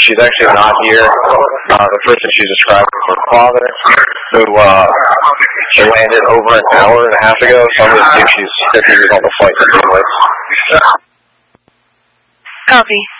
she's actually not here. The person she's describing is her father, who she landed over an hour and a half ago, so I'm going to see if she's on the flight to begin with. Copy.